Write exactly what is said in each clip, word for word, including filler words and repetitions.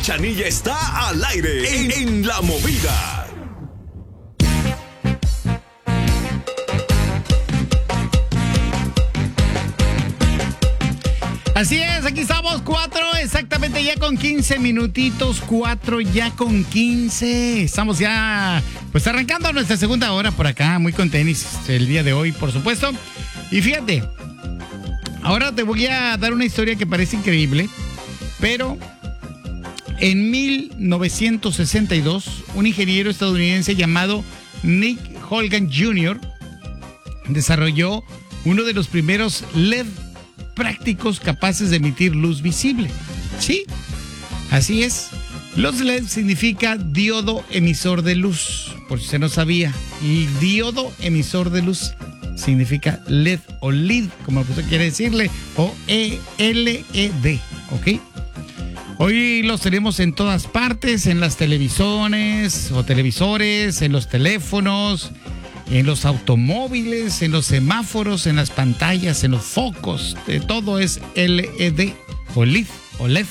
Cachanilla está al aire en, en La Movida. Así es, aquí estamos, cuatro, exactamente ya con quince minutitos, cuatro ya con quince. Estamos ya, pues arrancando nuestra segunda hora por acá, muy con tenis el día de hoy, por supuesto. Y fíjate, ahora te voy a dar una historia que parece increíble, pero en mil novecientos sesenta y dos, un ingeniero estadounidense llamado Nick Holgan junior desarrolló uno de los primeros L E D prácticos capaces de emitir luz visible. Sí, así es. Los L E D significa diodo emisor de luz, por si usted no sabía. Y diodo emisor de luz significa L E D o L E D, como usted quiere decirle, o E L E D, ¿ok? Hoy los tenemos en todas partes, en las televisiones o televisores, en los teléfonos, en los automóviles, en los semáforos, en las pantallas, en los focos, de todo es L E D o L E D o L E D.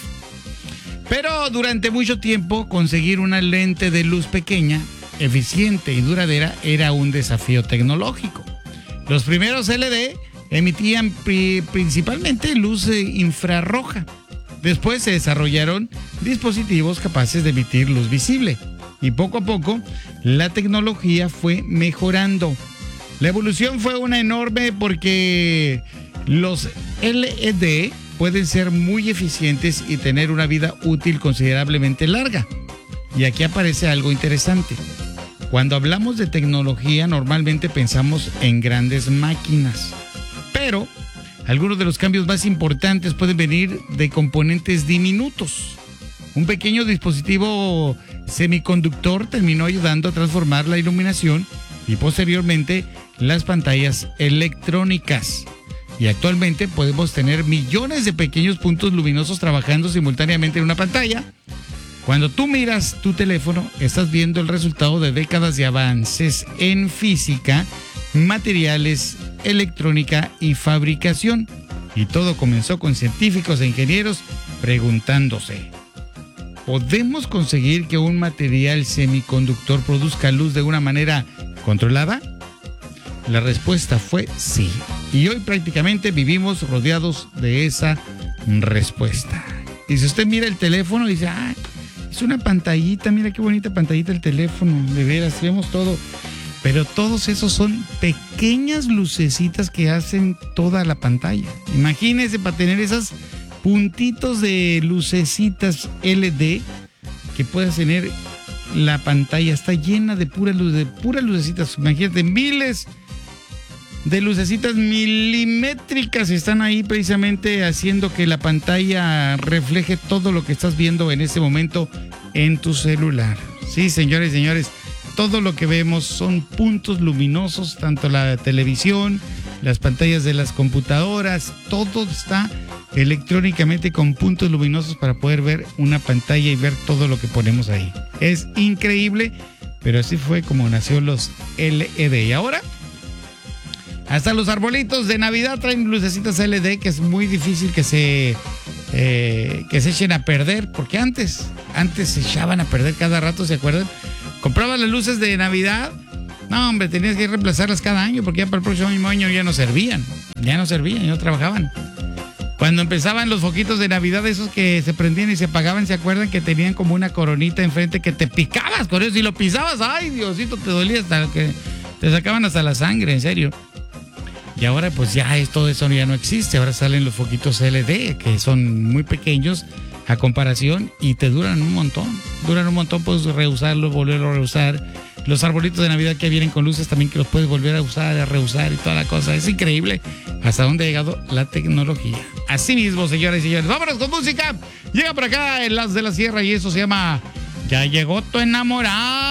Pero durante mucho tiempo conseguir una lente de luz pequeña, eficiente y duradera era un desafío tecnológico. Los primeros L E D emitían pri- principalmente luz infrarroja. Después se desarrollaron dispositivos capaces de emitir luz visible. Y poco a poco, la tecnología fue mejorando. La evolución fue una enorme porque los L E D pueden ser muy eficientes y tener una vida útil considerablemente larga. Y aquí aparece algo interesante. Cuando hablamos de tecnología, normalmente pensamos en grandes máquinas. Pero algunos de los cambios más importantes pueden venir de componentes diminutos. Un pequeño dispositivo semiconductor terminó ayudando a transformar la iluminación y posteriormente las pantallas electrónicas. Y actualmente podemos tener millones de pequeños puntos luminosos trabajando simultáneamente en una pantalla. Cuando tú miras tu teléfono, estás viendo el resultado de décadas de avances en física, materiales, electrónica y fabricación. Y todo comenzó con científicos e ingenieros preguntándose: ¿podemos conseguir que un material semiconductor produzca luz de una manera controlada? La respuesta fue sí. Y hoy prácticamente vivimos rodeados de esa respuesta. Y si usted mira el teléfono, dice: ah, es una pantallita, mira qué bonita pantallita el teléfono, de veras, vemos todo. Pero todos esos son pequeñas lucecitas que hacen toda la pantalla. Imagínese para tener esas puntitos de lucecitas L E D que puedas tener, la pantalla está llena de pura luz, de puras lucecitas. Imagínate, miles de lucecitas milimétricas están ahí precisamente haciendo que la pantalla refleje todo lo que estás viendo en este momento en tu celular. Sí, señores y señores, todo lo que vemos son puntos luminosos, tanto la televisión, las pantallas de las computadoras, todo está electrónicamente con puntos luminosos para poder ver una pantalla y ver todo lo que ponemos ahí. Es increíble, pero así fue como nació los L E D. Y ahora, hasta los arbolitos de Navidad traen lucecitas L E D, que es muy difícil que se, eh, que se echen a perder, porque antes, antes se echaban a perder cada rato, ¿se acuerdan? Comprabas las luces de Navidad, no hombre, tenías que reemplazarlas cada año, porque ya para el próximo año ya no servían, ya no servían, ya no trabajaban. Cuando empezaban los foquitos de Navidad, esos que se prendían y se apagaban, ¿se acuerdan que tenían como una coronita enfrente que te picabas con eso? Y lo pisabas, ¡ay, Diosito! Te dolía hasta que te sacaban hasta la sangre, en serio. Y ahora pues ya es, todo eso ya no existe. Ahora salen los foquitos L E D, que son muy pequeños a comparación y te duran un montón. Duran un montón, puedes reusarlo, volverlo a reusar. Los arbolitos de Navidad que vienen con luces también, que los puedes volver a usar, a reusar y toda la cosa. Es increíble hasta dónde ha llegado la tecnología. Así mismo, señoras y señores, vámonos con música. Llega por acá en Las de la Sierra y eso se llama Ya llegó tu enamorado.